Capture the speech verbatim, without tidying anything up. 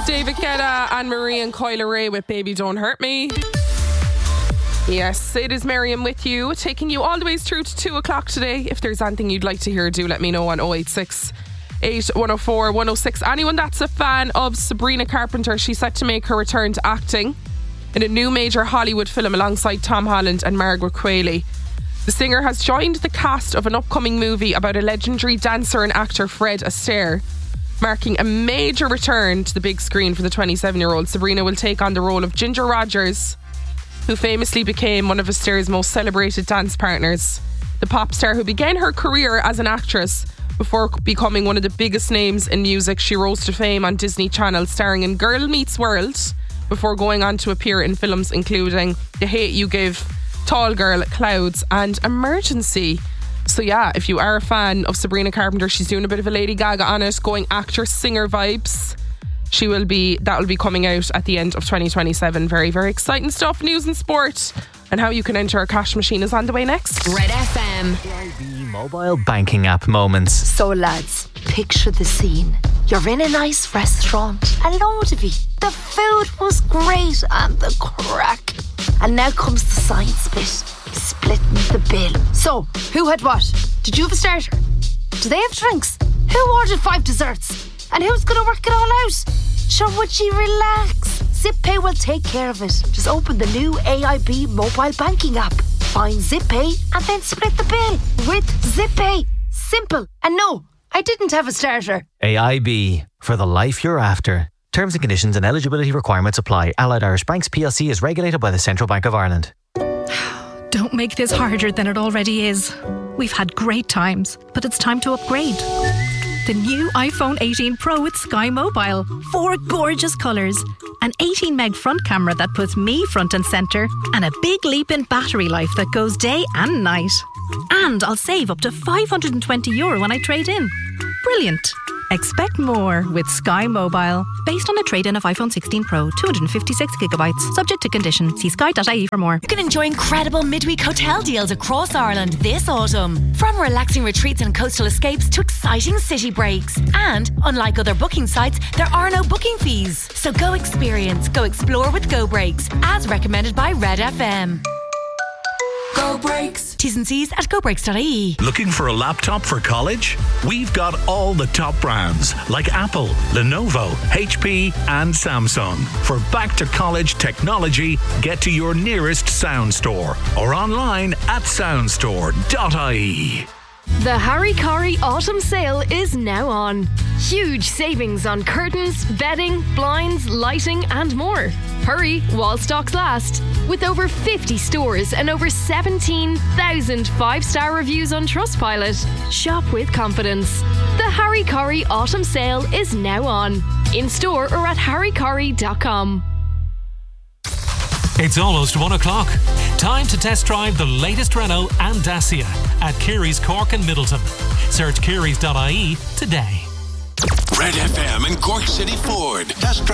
David Guetta, Anne-Marie and Coyle Ray with Baby Don't Hurt Me. Yes, it is Miriam with you, taking you all the way through to two o'clock today. If there's anything you'd like to hear, do let me know on oh eight six, eight one oh four, one oh six. Anyone that's a fan of Sabrina Carpenter, she's set to make her return to acting in a new major Hollywood film alongside Tom Holland and Margaret Qualley. The singer has joined the cast of an upcoming movie about a legendary dancer and actor, Fred Astaire. Marking a major return to the big screen for the twenty-seven-year-old, Sabrina will take on the role of Ginger Rogers, who famously became one of Astaire's most celebrated dance partners. The pop star, who began her career as an actress before becoming one of the biggest names in music, she rose to fame on Disney Channel, starring in Girl Meets World, before going on to appear in films including The Hate U Give, Tall Girl, Clouds and Emergency. So yeah, if you are a fan of Sabrina Carpenter, she's doing a bit of a Lady Gaga on it, going actor singer vibes. She will be that will be coming out at the end of twenty twenty-seven. Very, very exciting stuff. News and sport and how you can enter a cash machine is on the way next. Red F M. A I B mobile banking app moments. So lads, picture the scene. You're in a nice restaurant, a load of you. The food was great and the crack. And now comes the science bit, splitting the bill. So, who had what? Did you have a starter? Do they have drinks? Who ordered five desserts? And who's going to work it all out? Sure, would you relax? ZipPay will take care of it. Just open the new A I B mobile banking app. Find ZipPay and then split the bill with ZipPay. Simple. And no, I didn't have a starter. A I B, for the life you're after. Terms and conditions and eligibility requirements apply. Allied Irish Banks P L C is regulated by the Central Bank of Ireland. Don't make this harder than it already is. We've had great times, but it's time to upgrade. The new iPhone eighteen Pro with Sky Mobile. Four gorgeous colours, an eighteen meg front camera that puts me front and centre, and a big leap in battery life that goes day and night. And I'll save up to five hundred twenty euro when I trade in. Brilliant. Expect more with Sky Mobile. Based on a trade-in of iPhone sixteen Pro, two hundred fifty-six gigabytes. Subject to condition. See sky dot I E for more. You can enjoy incredible midweek hotel deals across Ireland this autumn. From relaxing retreats and coastal escapes to exciting city breaks. And, unlike other booking sites, there are no booking fees. So go experience, go explore with Go Breaks, as recommended by Red F M. Go Breaks. T's and C's at go breaks dot I E. Looking for a laptop for college? We've got all the top brands like Apple, Lenovo, H P and Samsung. For back to college technology, get to your nearest Sound Store or online at sound store dot I E. The Harry Corrie Autumn Sale is now on. Huge savings on curtains, bedding, blinds, lighting and more. Hurry while stocks last. With over fifty stores and over seventeen thousand five-star reviews on Trustpilot. Shop with confidence. The Harry Corrie Autumn Sale is now on. In store or at harry corrie dot com. It's almost one o'clock. Time to test drive the latest Renault and Dacia at Keary's Cork and Middleton. Search kearys dot I E today. Red F M and Cork City Ford. Test drive